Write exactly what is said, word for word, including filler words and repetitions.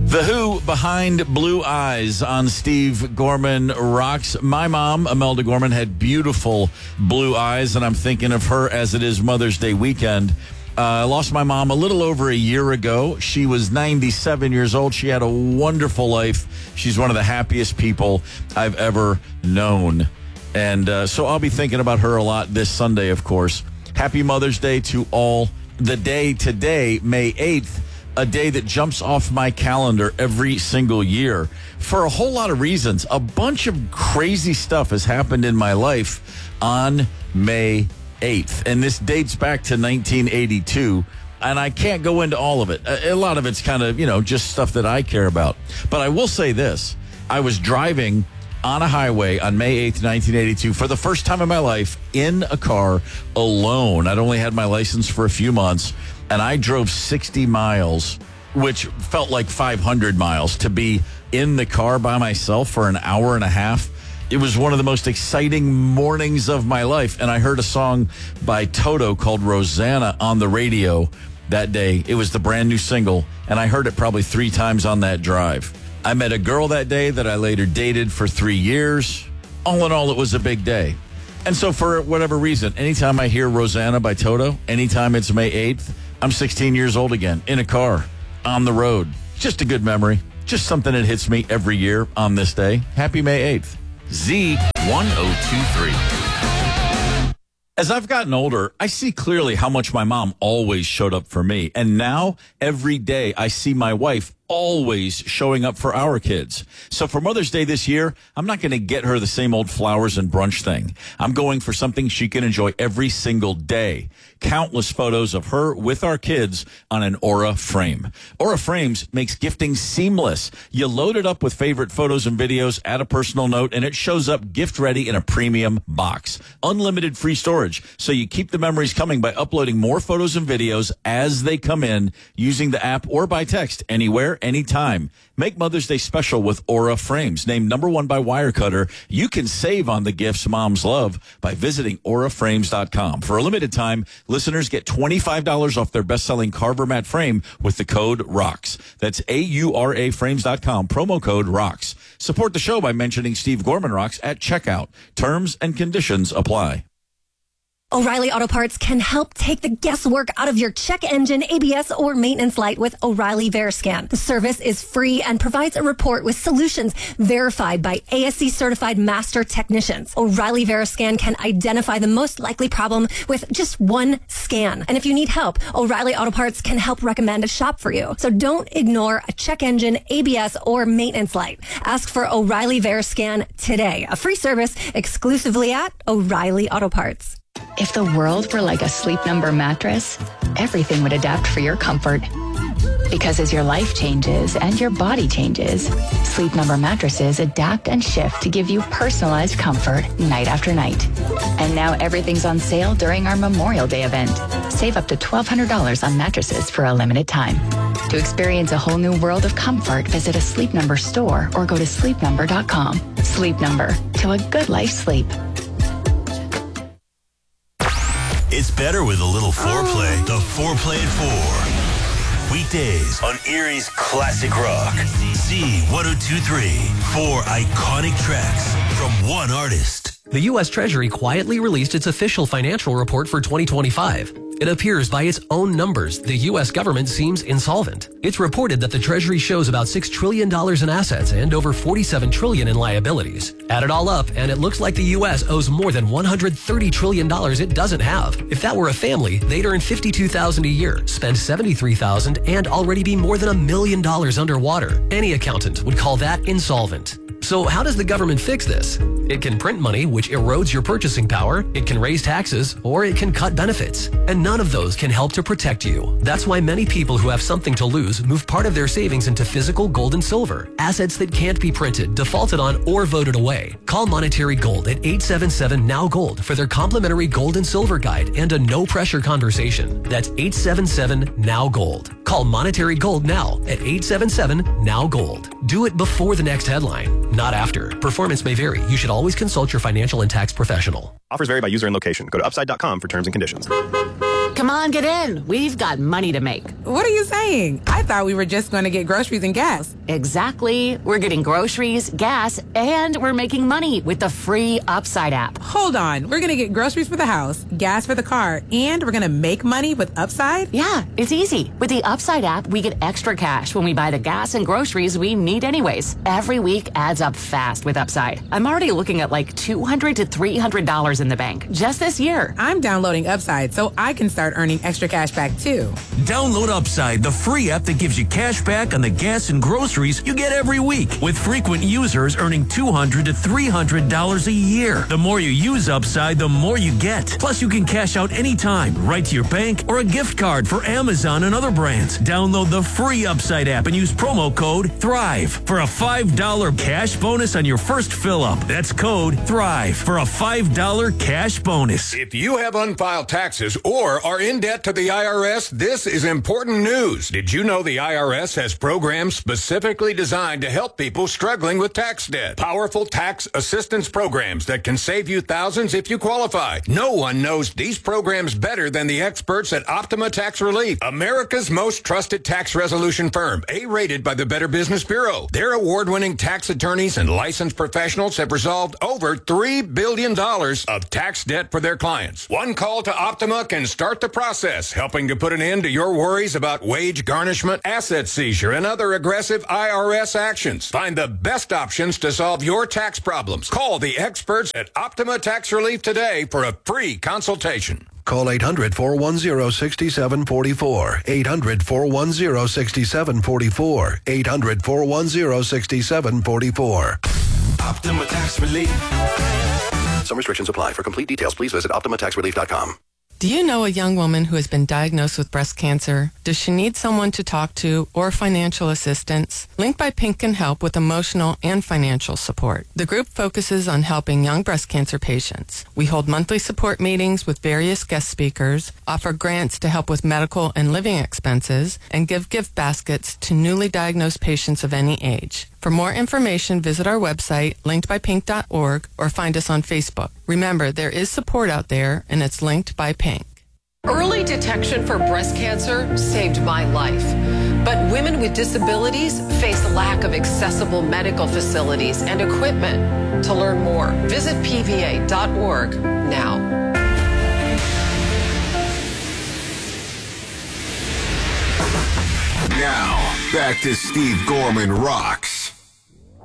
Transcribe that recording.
The Who behind Blue Eyes on Steve Gorman Rocks. My mom, Imelda Gorman, had beautiful blue eyes, and I'm thinking of her as it is Mother's Day weekend. Uh, I lost my mom a little over a year ago. She was ninety-seven years old. She had a wonderful life. She's one of the happiest people I've ever known. And uh, so I'll be thinking about her a lot this Sunday, of course. Happy Mother's Day to all. The day today, May eighth, a day that jumps off my calendar every single year for a whole lot of reasons. A bunch of crazy stuff has happened in my life on May eighth, and this dates back to nineteen eighty-two, and I can't go into all of it. A, a lot of it's kind of, you know, just stuff that I care about. But I will say this. I was driving on a highway on May eighth, nineteen eighty-two, for the first time in my life in a car alone. I'd only had my license for a few months, and I drove sixty miles, which felt like five hundred miles, to be in the car by myself for an hour and a half. It was one of the most exciting mornings of my life, and I heard a song by Toto called Rosanna on the radio that day. It was the brand new single, and I heard it probably three times on that drive. I met a girl that day that I later dated for three years. All in all, it was a big day. And so for whatever reason, anytime I hear Rosanna by Toto, anytime it's May eighth, I'm sixteen years old again, in a car, on the road. Just a good memory. Just something that hits me every year on this day. Happy May eighth. Z one oh two three. As I've gotten older, I see clearly how much my mom always showed up for me. And now, every day, I see my wife always showing up for our kids. So for Mother's Day this year, I'm not going to get her the same old flowers and brunch thing. I'm going for something she can enjoy every single day. Countless photos of her with our kids on an Aura frame. Aura Frames makes gifting seamless. You load it up with favorite photos and videos, add a personal note, and it shows up gift ready in a premium box. Unlimited free storage, so you keep the memories coming by uploading more photos and videos as they come in using the app or by text anywhere, anytime. Make Mother's Day special with Aura Frames. Named number one by Wirecutter, you can save on the gifts moms love by visiting aura frames dot com. For a limited time, listeners get twenty-five dollars off their best-selling Carver mat frame with the code ROCKS. That's A U R A frames dot com, promo code ROCKS. Support the show by mentioning Steve Gorman Rocks at checkout. Terms and conditions apply. O'Reilly Auto Parts can help take the guesswork out of your check engine, A B S, or maintenance light with O'Reilly VeriScan. The service is free and provides a report with solutions verified by A S C certified master technicians. O'Reilly VeriScan can identify the most likely problem with just one scan. And if you need help, O'Reilly Auto Parts can help recommend a shop for you. So don't ignore a check engine, A B S, or maintenance light. Ask for O'Reilly VeriScan today. A free service exclusively at O'Reilly Auto Parts. If the world were like a Sleep Number mattress, everything would adapt for your comfort. Because as your life changes and your body changes, Sleep Number mattresses adapt and shift to give you personalized comfort night after night. And now everything's on sale during our Memorial Day event. Save up to twelve hundred dollars on mattresses for a limited time. To experience a whole new world of comfort, visit a Sleep Number store or go to sleep number dot com. Sleep Number, to a good life sleep. It's better with a little foreplay. The Foreplay at four. Weekdays on Erie's Classic Rock. Z one oh two three. Four iconic tracks from one artist. The U S Treasury quietly released its official financial report for twenty twenty-five. It appears by its own numbers, the U S government seems insolvent. It's reported that the Treasury shows about six trillion dollars in assets and over forty-seven trillion dollars in liabilities. Add it all up, and it looks like the U S owes more than one hundred thirty trillion dollars it doesn't have. If that were a family, they'd earn fifty-two thousand dollars a year, spend seventy-three thousand dollars, and already be more than a million dollars underwater. Any accountant would call that insolvent. So how does the government fix this? It can print money, which erodes your purchasing power, it can raise taxes, or it can cut benefits. And none of those can help to protect you. That's why many people who have something to lose move part of their savings into physical gold and silver, assets that can't be printed, defaulted on, or voted away. Call Monetary Gold at eight seven seven, N O W Gold for their complimentary gold and silver guide and a no-pressure conversation. That's eight seven seven, N O W Gold. Call Monetary Gold now at eight seven seven, N O W Gold. Do it before the next headline, not after. Performance may vary. You should always consult your financial and tax professional. Offers vary by user and location. Go to upside dot com for terms and conditions. Come on, get in. We've got money to make. What are you saying? I thought we were just going to get groceries and gas. Exactly. We're getting groceries, gas, and we're making money with the free Upside app. Hold on. We're going to get groceries for the house, gas for the car, and we're going to make money with Upside? Yeah, it's easy. With the Upside app, we get extra cash when we buy the gas and groceries we need anyways. Every week adds up fast with Upside. I'm already looking at like two hundred to three hundred dollars in the bank just this year. I'm downloading Upside so I can start earning extra cash back too. Download Upside, the free app that gives you cash back on the gas and groceries you get every week, with frequent users earning two hundred to three hundred dollars a year. The more you use Upside, the more you get. Plus, you can cash out anytime, right to your bank or a gift card for Amazon and other brands. Download the free Upside app and use promo code THRIVE for a five dollars cash bonus on your first fill up. That's code THRIVE for a five dollars cash bonus. If you have unfiled taxes or are in debt to the I R S, this is important news. Did you know the I R S has programs specifically designed to help people struggling with tax debt? Powerful tax assistance programs that can save you thousands if you qualify. No one knows these programs better than the experts at Optima Tax Relief, America's most trusted tax resolution firm, A-rated by the Better Business Bureau. Their award-winning tax attorneys and licensed professionals have resolved over three billion dollars of tax debt for their clients. One call to Optima can start the process, helping to put an end to your worries about wage garnishment, asset seizure, and other aggressive I R S actions. Find the best options to solve your tax problems. Call the experts at Optima Tax Relief today for a free consultation. Call eight hundred, four one zero, six seven four four. eight hundred, four one zero, six seven four four. eight hundred, four one zero, six seven four four. Optima Tax Relief. Some restrictions apply. For complete details, please visit optima tax relief dot com. Do you know a young woman who has been diagnosed with breast cancer? Does she need someone to talk to or financial assistance? Link by Pink can help with emotional and financial support. The group focuses on helping young breast cancer patients. We hold monthly support meetings with various guest speakers, offer grants to help with medical and living expenses, and give gift baskets to newly diagnosed patients of any age. For more information, visit our website, linked by pink dot org, or find us on Facebook. Remember, there is support out there, and it's Linked by Pink. Early detection for breast cancer saved my life. But women with disabilities face a lack of accessible medical facilities and equipment. To learn more, visit P V A dot org now. Now, back to Steve Gorman Rocks.